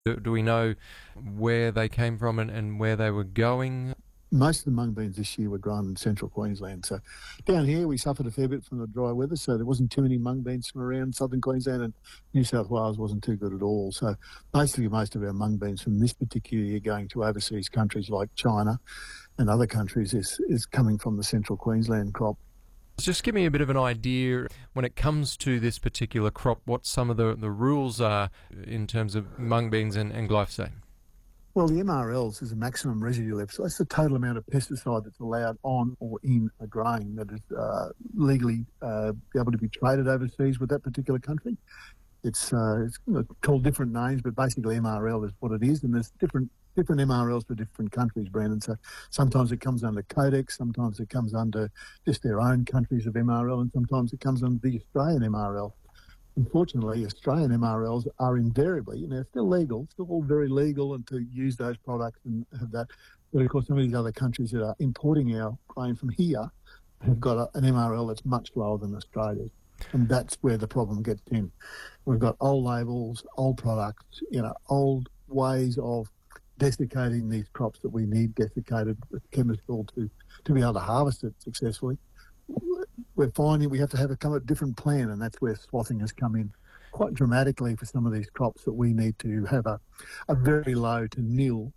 Do we know where they came from and where they were going? Most of the mung beans this year were grown in central Queensland. So down here we suffered a fair bit from the dry weather, so there wasn't too many mung beans from around southern Queensland, and New South Wales wasn't too good at all. So basically most of our mung beans from this particular year going to overseas countries like China and other countries is coming from the central Queensland crop. Just give me a bit of an idea when it comes to this particular crop, what some of the rules are in terms of mung beans and glyphosate. Well, the MRLs is a maximum residue level, so that's the total amount of pesticide that's allowed on or in a grain that is legally be able to be traded overseas with that particular country. It's called different names, but basically MRL is what it is, and there's different MRLs for different countries, Brandon. So sometimes it comes under Codex, sometimes it comes under just their own countries of MRL, and sometimes it comes under the Australian MRL. Unfortunately, Australian MRLs are invariably, still legal, still all very legal, and to use those products and have that. But of course, some of these other countries that are importing our grain from here have got an MRL that's much lower than Australia's. And that's where the problem gets in. We've got old labels, old products, old ways of desiccating these crops that we need desiccated with chemical to be able to harvest it successfully. We're finding we have to have a different plan, and that's where swathing has come in quite dramatically for some of these crops, that we need to have a very low to nil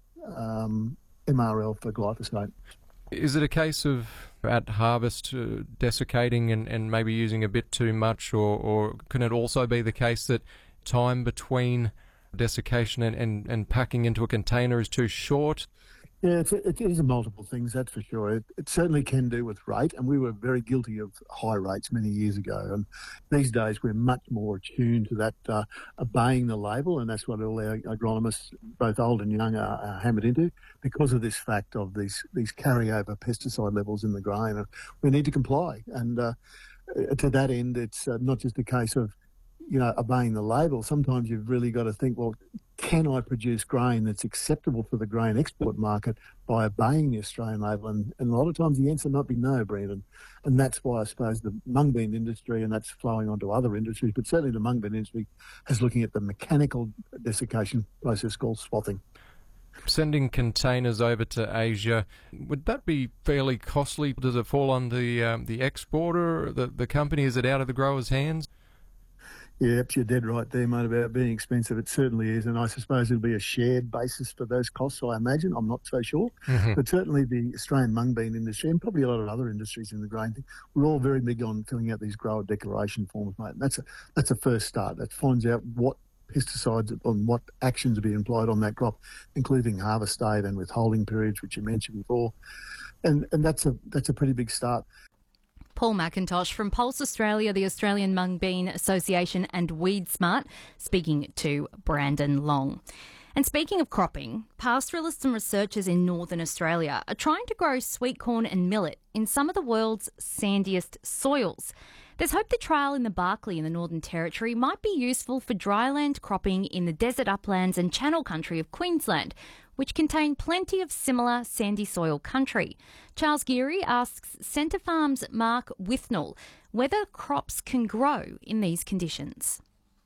MRL for glyphosate. Is it a case of at harvest desiccating and maybe using a bit too much, or can it also be the case that time between desiccation and packing into a container is too short? Yeah, it is multiple things, that's for sure. It certainly can do with rate, and we were very guilty of high rates many years ago. And these days we're much more attuned to that obeying the label, and that's what all our agronomists, both old and young, are hammered into because of this fact of these carryover pesticide levels in the grain. And we need to comply. And to that end, it's not just a case of obeying the label. Sometimes you've really got to think, well, can I produce grain that's acceptable for the grain export market by obeying the Australian label? And a lot of times the answer might be no, Brandon. And that's why I suppose the mung bean industry, and that's flowing onto other industries, but certainly the mung bean industry is looking at the mechanical desiccation process called swathing. Sending containers over to Asia, would that be fairly costly? Does it fall on the exporter, the company? Is it out of the grower's hands? Yep, you're dead right there, mate, about being expensive. It certainly is, and I suppose it'll be a shared basis for those costs, I imagine. I'm not so sure. Mm-hmm. But certainly the Australian mung bean industry, and probably a lot of other industries in the grain thing, we're all very big on filling out these grower declaration forms, mate. And that's a first start. That finds out what pesticides and what actions are being applied on that crop, including harvest date and withholding periods, which you mentioned before. And that's a pretty big start. Paul McIntosh from Pulse Australia, the Australian Mung Bean Association, and WeedSmart, speaking to Brandon Long. And speaking of cropping, pastoralists and researchers in Northern Australia are trying to grow sweet corn and millet in some of the world's sandiest soils. There's hope the trial in the Barkly in the Northern Territory might be useful for dryland cropping in the desert uplands and channel country of Queensland, which contain plenty of similar sandy soil country. Charles Geary asks Centre Farm's Mark Withnell whether crops can grow in these conditions.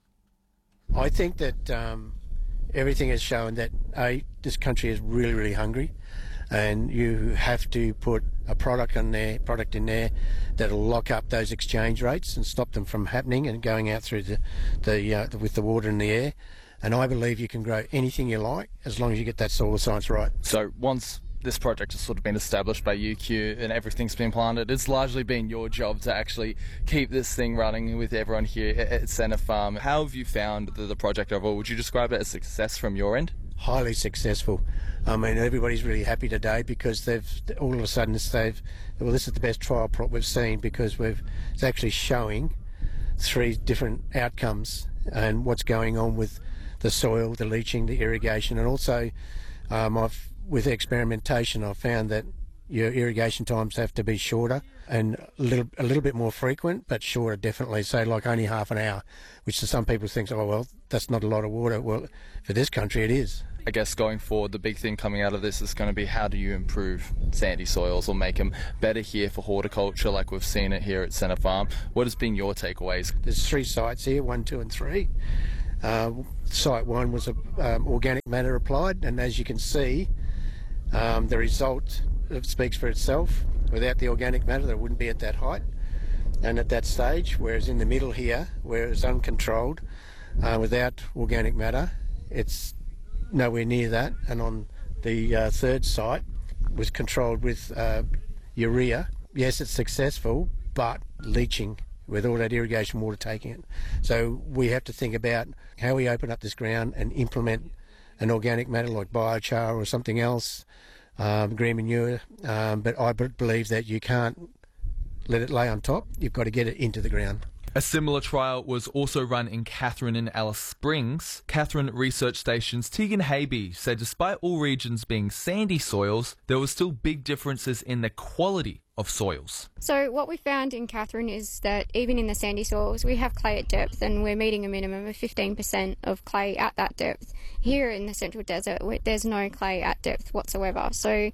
I think that everything has shown that this country is really, really hungry, and you have to put a product in there that'll lock up those exchange rates and stop them from happening and going out through with the water in the air. And I believe you can grow anything you like as long as you get that soil science right. So once this project has sort of been established by UQ and everything's been planted, it's largely been your job to actually keep this thing running with everyone here at Centre Farm. How have you found the project overall? Would you describe it as a success from your end? Highly successful. I mean, everybody's really happy today because they've all of a sudden this is the best trial prop we've seen, because it's actually showing 3 different outcomes and what's going on with the soil, the leaching, the irrigation, and also with experimentation I've found that your irrigation times have to be shorter and a little bit more frequent, but shorter definitely, so like only half an hour, which to some people thinks, oh well, that's not a lot of water. Well, for this country it is. I guess going forward, the big thing coming out of this is going to be how do you improve sandy soils or make them better here for horticulture like we've seen it here at Centre Farm. What has been your takeaways? There's 3 sites here, 1, 2 and 3. Site 1 was organic matter applied, and as you can see, the result speaks for itself. Without the organic matter, it wouldn't be at that height and at that stage, whereas in the middle here, where it's uncontrolled, without organic matter, it's nowhere near that. And on the third site, was controlled with urea. Yes, it's successful, but leaching with all that irrigation water taking it. So we have to think about how we open up this ground and implement an organic matter like biochar or something else, green manure. But I believe that you can't let it lay on top. You've got to get it into the ground. A similar trial was also run in Katherine and Alice Springs. Katherine Research Station's Tegan Haby said despite all regions being sandy soils, there were still big differences in the quality of soils. So what we found in Katherine is that even in the sandy soils, we have clay at depth and we're meeting a minimum of 15% of clay at that depth. Here in the Central Desert, there's no clay at depth whatsoever. So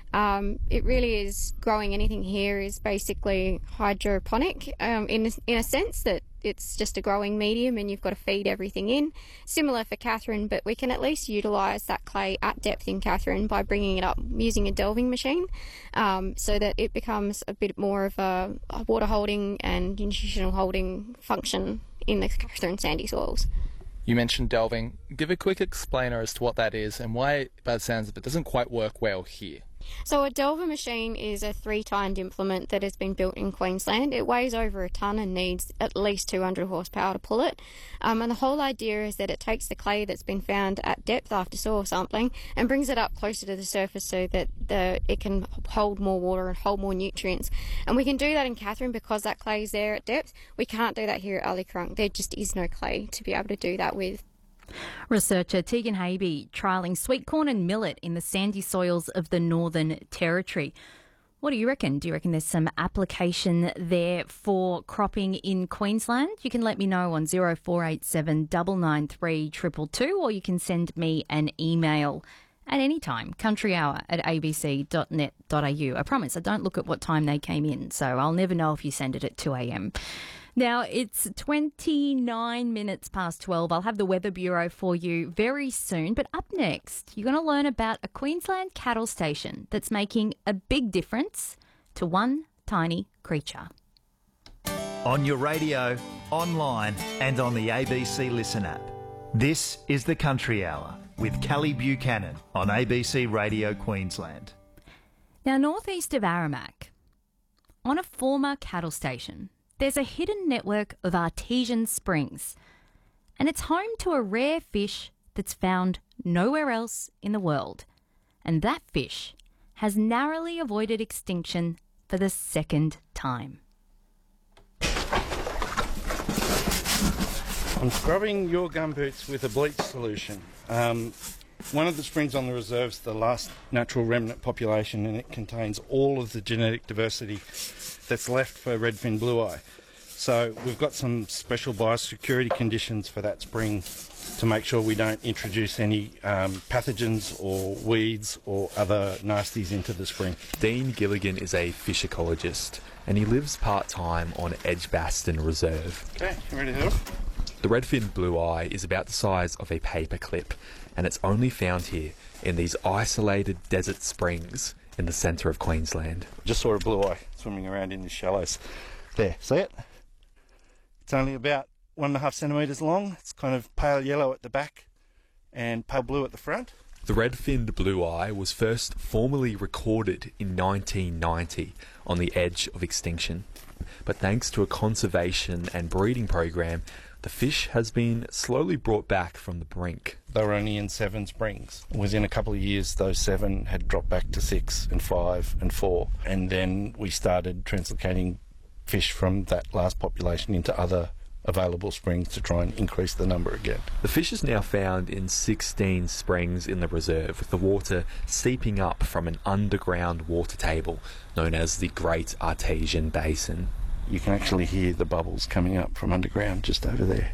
it really is growing anything here is basically hydroponic in a sense that it's just a growing medium and you've got to feed everything in. Similar for Katherine, but we can at least utilise that clay at depth in Katherine by bringing it up using a delving machine so that it becomes a bit more of a water holding and nutritional holding function in the Katherine sandy soils. You mentioned delving. Give a quick explainer as to what that is and why, by the sounds of it, doesn't quite work well here. So a delver machine is a 3-tined implement that has been built in Queensland. It weighs over a tonne and needs at least 200 horsepower to pull it. And the whole idea is that it takes the clay that's been found at depth after soil sampling and brings it up closer to the surface so that it can hold more water and hold more nutrients. And we can do that in Katherine because that clay is there at depth. We can't do that here at Alicrunk. There just is no clay to be able to do that with. Researcher Tegan Haby trialling sweet corn and millet in the sandy soils of the Northern Territory. What do you reckon? Do you reckon there's some application there for cropping in Queensland? You can let me know on 0487 993 222 or you can send me an email at any time, countryhour@abc.net.au. I promise I don't look at what time they came in, so I'll never know if you send it at 2 a.m. Now, it's 29 minutes past 12. I'll have the Weather Bureau for you very soon. But up next, you're going to learn about a Queensland cattle station that's making a big difference to one tiny creature. On your radio, online and on the ABC Listen app. This is the Country Hour with Kelly Buchanan on ABC Radio Queensland. Now, northeast of Aramac, on a former cattle station, there's a hidden network of artesian springs, and it's home to a rare fish that's found nowhere else in the world. And that fish has narrowly avoided extinction for the second time. I'm scrubbing your gumboots with a bleach solution. One of the springs on the reserve's the last natural remnant population, and it contains all of the genetic diversity that's left for redfin blueye. So we've got some special biosecurity conditions for that spring to make sure we don't introduce any pathogens or weeds or other nasties into the spring. Dean Gilligan is a fish ecologist and he lives part-time on Edgbaston Reserve. Okay, you ready to help? The redfin blueye is about the size of a paperclip and it's only found here in these isolated desert springs in the centre of Queensland. Just saw a blueye swimming around in the shallows. There, see it? It's only about 1.5 centimetres long. It's kind of pale yellow at the back and pale blue at the front. The red-finned blueye was first formally recorded in 1990 on the edge of extinction. But thanks to a conservation and breeding program, the fish has been slowly brought back from the brink. They were only in 7 springs. Within a couple of years, those 7 had dropped back to 6 and 5 and 4. And then we started translocating fish from that last population into other available springs to try and increase the number again. The fish is now found in 16 springs in the reserve, with the water seeping up from an underground water table known as the Great Artesian Basin. You can actually hear the bubbles coming up from underground just over there.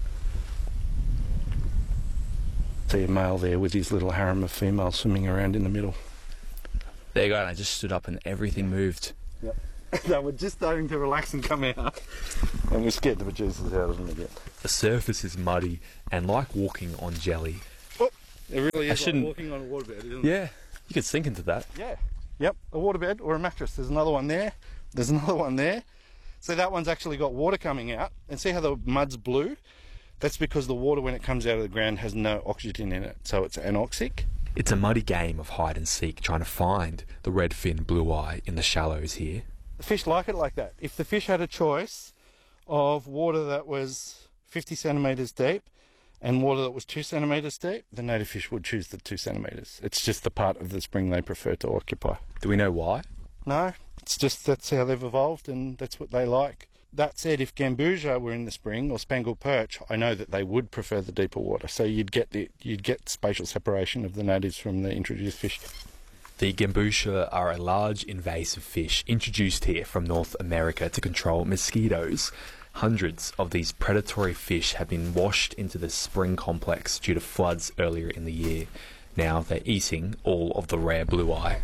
See a male there with his little harem of females swimming around in the middle. There you go, and I just stood up and everything moved. Yep. They were just starting to relax and come out, and we're scared the bejesus out of them again. The surface is muddy and like walking on jelly. Oh, it really is like walking on a waterbed, isn't it? Yeah, you could sink into that. Yeah. Yep, a waterbed or a mattress. There's another one there. There's another one there. So that one's actually got water coming out. And see how the mud's blue? That's because the water, when it comes out of the ground, has no oxygen in it. So it's anoxic. It's a muddy game of hide and seek, trying to find the redfin blue eye in the shallows here. The fish like it like that. If the fish had a choice of water that was 50 centimetres deep and water that was 2 centimetres deep, the native fish would choose the 2 centimetres. It's just the part of the spring they prefer to occupy. Do we know why? No, it's just that's how they've evolved and that's what they like. That said, if Gambusia were in the spring or spangled perch, I know that they would prefer the deeper water. So you'd get spatial separation of the natives from the introduced fish. The Gambusia are a large invasive fish introduced here from North America to control mosquitoes. Hundreds of these predatory fish have been washed into the spring complex due to floods earlier in the year. Now they're eating all of the rare blue eye.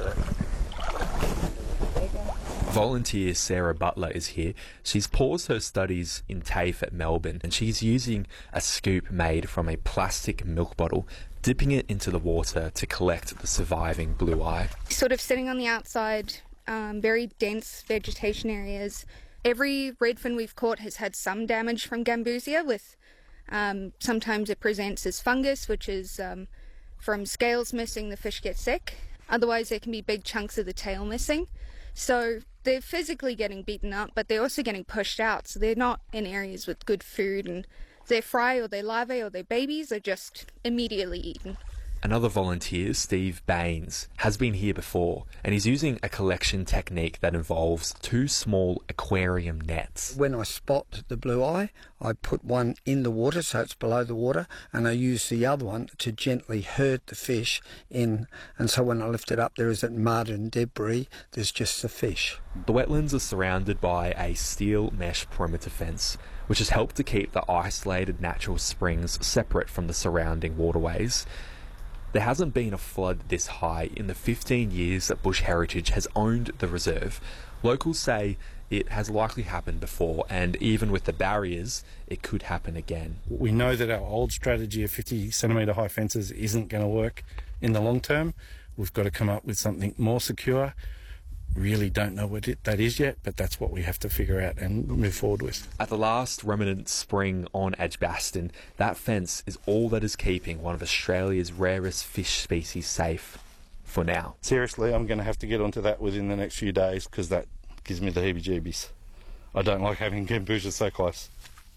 Volunteer Sarah Butler is here. She's paused her studies in TAFE at Melbourne and she's using a scoop made from a plastic milk bottle, dipping it into the water to collect the surviving blue eye. Sort of sitting on the outside, very dense vegetation areas. Every redfin we've caught has had some damage from Gambusia with sometimes it presents as fungus, which is from scales missing, the fish get sick. Otherwise there can be big chunks of the tail missing. So they're physically getting beaten up, but they're also getting pushed out. So they're not in areas with good food, and their fry or their larvae or their babies are just immediately eaten. Another volunteer, Steve Baines, has been here before, and he's using a collection technique that involves 2 small aquarium nets. When I spot the blue eye, I put one in the water so it's below the water, and I use the other one to gently herd the fish in. And so when I lift it up, there isn't mud and debris, there's just the fish. The wetlands are surrounded by a steel mesh perimeter fence, which has helped to keep the isolated natural springs separate from the surrounding waterways. There hasn't been a flood this high in the 15 years that Bush Heritage has owned the reserve. Locals say it has likely happened before, and even with the barriers, it could happen again. We know that our old strategy of 50 centimetre high fences isn't going to work in the long term. We've got to come up with something more secure. Really don't know what that is yet, but that's what we have to figure out and move forward with. At the last remnant spring on Edgbaston, that fence is all that is keeping one of Australia's rarest fish species safe for now. Seriously, I'm going to have to get onto that within the next few days because that gives me the heebie-jeebies. I don't like having Gambusia so close.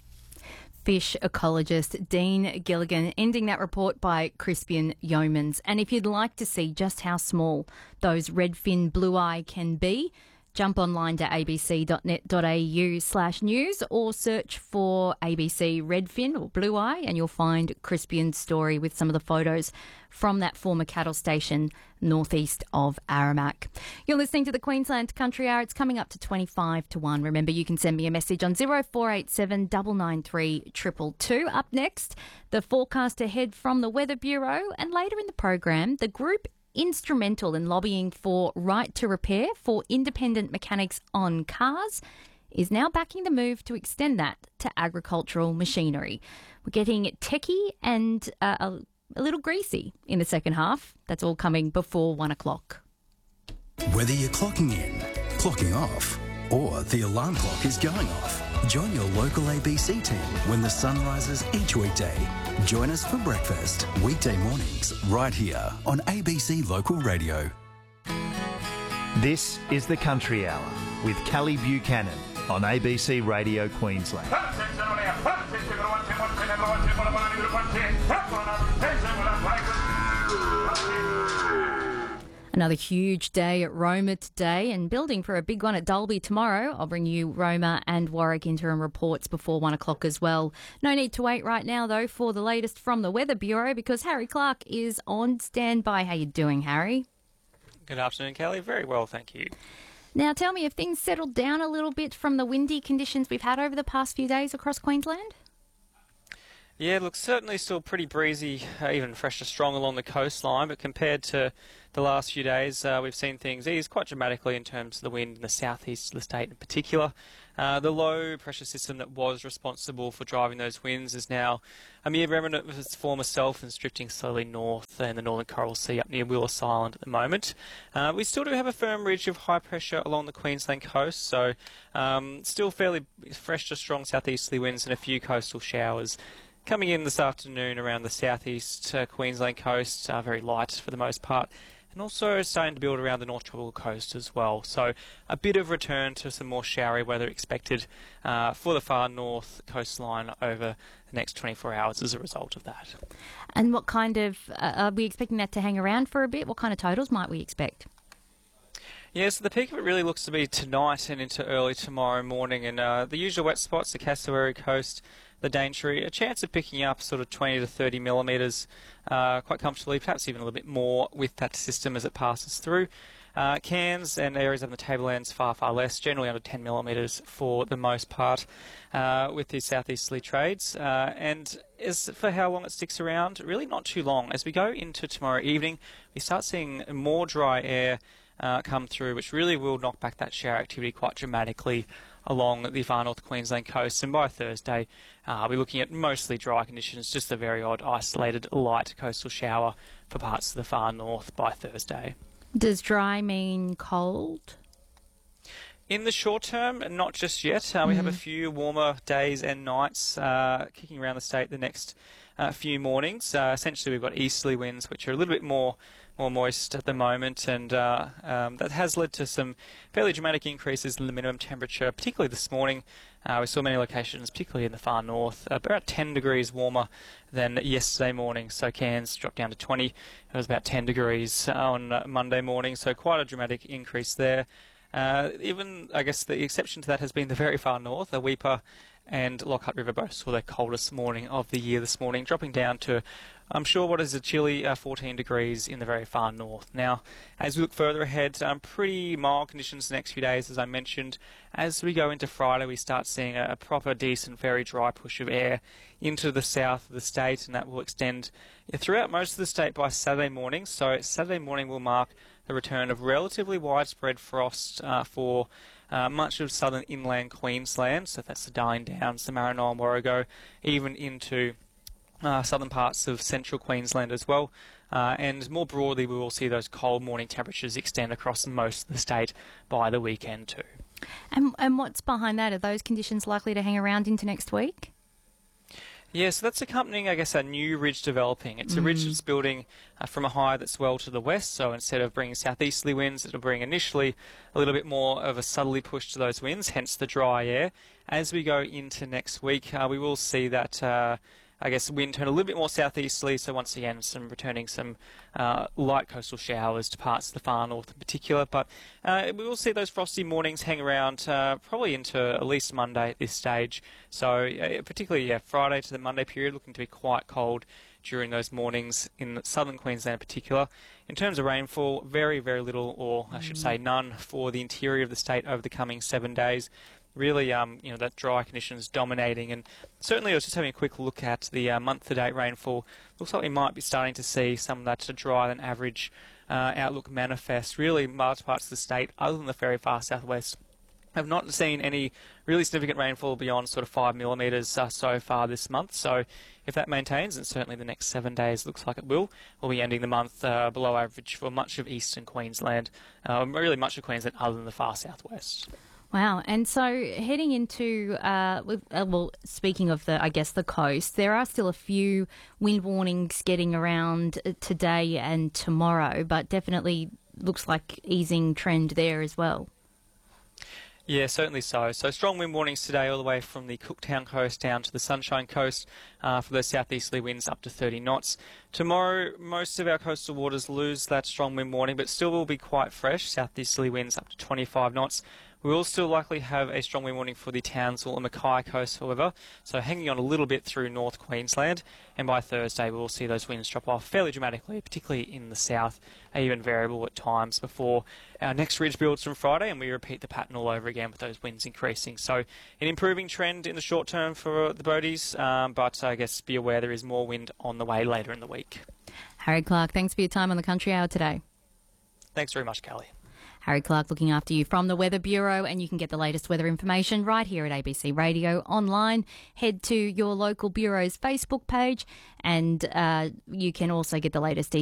Fish ecologist Dean Gilligan, ending that report by Crispian Yeomans. And if you'd like to see just how small those redfin blue eye can be, jump online to abc.net.au/news or search for ABC redfin or blue eye and you'll find Crispian's story with some of the photos from that former cattle station northeast of Aramac. You're listening to the Queensland Country Hour. It's coming up to 25 to 1. Remember, you can send me a message on 0487 993 222. Up next, the forecast ahead from the Weather Bureau, and later in the program, the group instrumental in lobbying for right to repair for independent mechanics on cars is now backing the move to extend that to agricultural machinery. We're getting techie and a little greasy in the second half. That's all coming before 1 o'clock. Whether you're clocking in, clocking off, or the alarm clock is going off, join your local ABC team when the sun rises each weekday. Join us for breakfast, weekday mornings, right here on ABC Local Radio. This is the Country Hour with Callie Buchanan on ABC Radio Queensland. Another huge day at Roma today and building for a big one at Dalby tomorrow. I'll bring you Roma and Warwick interim reports before 1 o'clock as well. No need to wait right now, though, for the latest from the Weather Bureau because Harry Clark is on standby. How you doing, Harry? Good afternoon, Kelly. Very well, thank you. Now, tell me, have things settled down a little bit from the windy conditions we've had over the past few days across Queensland? Yeah, look, certainly still pretty breezy, even fresh to strong along the coastline, but compared to the last few days, we've seen things ease quite dramatically in terms of the wind in the southeast of the state in particular. The low pressure system that was responsible for driving those winds is now a mere remnant of its former self and is drifting slowly north in the northern Coral Sea up near Willis Island at the moment. We still do have a firm ridge of high pressure along the Queensland coast, so still fairly fresh to strong southeasterly winds and a few coastal showers coming in this afternoon around the southeast Queensland coast, very light for the most part, and also starting to build around the North Tropical Coast as well. So a bit of return to some more showery weather expected for the far north coastline over the next 24 hours as a result of that. And what kind of, are we expecting that to hang around for a bit? What kind of totals might we expect? Yeah, so the peak of it really looks to be tonight and into early tomorrow morning, and the usual wet spots, the Cassowary Coast, the Daintree, a chance of picking up sort of 20 to 30 millimetres quite comfortably, perhaps even a little bit more with that system as it passes through. Cairns and areas of the tablelands far, far less, generally under 10 millimetres for the most part with these southeasterly trades. And as for how long it sticks around, really not too long. As we go into tomorrow evening, we start seeing more dry air come through, which really will knock back that shower activity quite dramatically along the far north Queensland coast, and by Thursday we're looking at mostly dry conditions, just a very odd isolated light coastal shower for parts of the far north by Thursday. Does dry mean cold? In the short term, not just yet. We have a few warmer days and nights kicking around the state the next few mornings. Essentially we've got easterly winds which are a little bit more moist at the moment, and that has led to some fairly dramatic increases in the minimum temperature, particularly this morning. We saw many locations, particularly in the far north, about 10 degrees warmer than yesterday morning. So Cairns dropped down to 20. It was about 10 degrees on Monday morning, so quite a dramatic increase there. Even, I guess, the exception to that has been the very far north. The Weipa and Lockhart River both saw their coldest morning of the year this morning, dropping down to, I'm sure, what is a chilly 14 degrees in the very far north. Now, as we look further ahead, pretty mild conditions the next few days, as I mentioned. As we go into Friday, we start seeing a proper, decent, very dry push of air into the south of the state, and that will extend throughout most of the state by Saturday morning. So Saturday morning will mark the return of relatively widespread frost for much of southern inland Queensland, so that's the Darling Downs, the Maranoa and Warrego, even into southern parts of central Queensland as well. And more broadly, we will see those cold morning temperatures extend across most of the state by the weekend too. And what's behind that? Are those conditions likely to hang around into next week? Yeah, so that's accompanying, I guess, a new ridge developing. It's a ridge that's building from a high that's well to the west, so instead of bringing southeasterly winds, it'll bring initially a little bit more of a southerly push to those winds, hence the dry air. As we go into next week, we will see that I guess wind turn a little bit more southeasterly, so once again returning some light coastal showers to parts of the far north in particular. But we will see those frosty mornings hang around probably into at least Monday at this stage. So particularly Friday to the Monday period, looking to be quite cold during those mornings in southern Queensland in particular. In terms of rainfall, very, very little, or I should say none, for the interior of the state over the coming 7 days. Really, that dry conditions dominating, and certainly I was just having a quick look at the month-to-date rainfall. Looks like we might be starting to see some of that drier than average outlook manifest. Really, large parts of the state, other than the very far southwest, have not seen any really significant rainfall beyond sort of 5 millimetres so far this month. So if that maintains, and certainly the next 7 days looks like it will, we'll be ending the month below average for much of eastern Queensland, really much of Queensland other than the far southwest. Wow. And so heading into, speaking of the coast, there are still a few wind warnings getting around today and tomorrow, but definitely looks like easing trend there as well. Yeah, certainly so. So strong wind warnings today all the way from the Cooktown coast down to the Sunshine Coast for those southeasterly winds up to 30 knots. Tomorrow, most of our coastal waters lose that strong wind warning, but still will be quite fresh. Southeasterly winds up to 25 knots. We will still likely have a strong wind warning for the Townsville and Mackay coast, however, so hanging on a little bit through North Queensland. And by Thursday, we will see those winds drop off fairly dramatically, particularly in the south, even variable at times before our next ridge builds from Friday, and we repeat the pattern all over again with those winds increasing. So an improving trend in the short term for the boaties, but I guess be aware there is more wind on the way later in the week. Harry Clark, thanks for your time on the Country Hour today. Thanks very much, Callie. Harry Clark looking after you from the Weather Bureau, and you can get the latest weather information right here at ABC Radio online. Head to your local bureau's Facebook page, and you can also get the latest